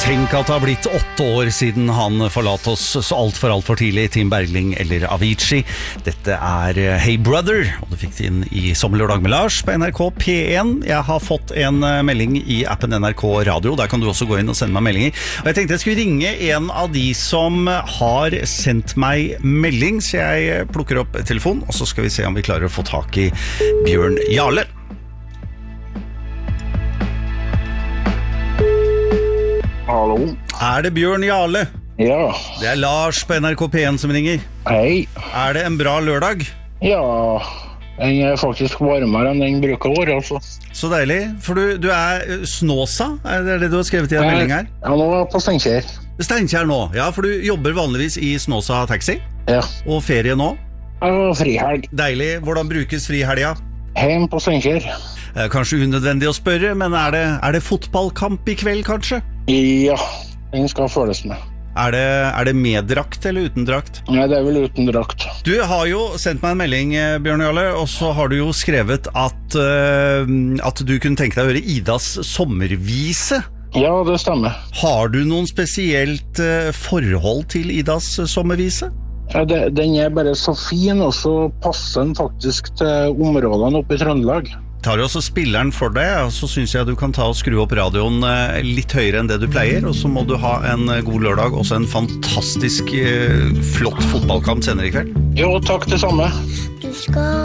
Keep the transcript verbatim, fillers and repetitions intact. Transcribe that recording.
Tenk at det har blitt åtte år siden han forlatt oss så alt for alt for tidlig, Tim Bergling eller Avicii. Dette er Hey Brother, og du fikk det inn i Sommerlørdag med Lars på N R K P én. Jeg har fått en melding i appen N R K Radio, der kan du også gå inn og sende meg meldinger. Og jeg tenkte jeg skulle ringe en av de som har sendt meg melding, så jeg plukker opp telefonen, og så skal vi se om vi klarer å få tak i Bjørn Jarle. Hallo. Er det Bjørn Jarle? Ja. Det er Lars på N R K P én som ringer. Hei. Er det en bra lørdag? Ja, den er faktisk varmere enn den bruker å være, altså. Så deilig, for du, du er Snåsa, er det det du har skrevet i en melding her? Ja, nå er jeg på Steinkjer. Steinkjer nå, ja, for du jobber vanligvis i Snåsa Taxi. Ja. Og ferie nå? Ja, frihelg. Deilig, hvordan brukes frihelga? Heim på Steinkjer. Kanskje unødvendig å spørre, men er det, er det fotballkamp i kveld, kanskje? Ja, den skal føles med. Er det, er det med drakt eller uten drakt? Nei, det er vel uten drakt. Du har jo sendt meg en melding, Bjørn Jarle, og så har du jo skrevet at, uh, at du kunne tenke deg å høre Idas sommervise. Ja, det stemmer. Har du noen spesielt uh, forhold til Idas sommervise? Ja, det, den er bare så fin, og så passer den faktisk til områdene oppe i Trøndelag. Tar du også spilleren for deg, og så synes jeg du kan ta og skru opp radioen litt høyere enn det du pleier, og så må du ha en god lørdag, også en fantastisk flott fotballkamp senere i kveld. Jo, takk det samme. Du skal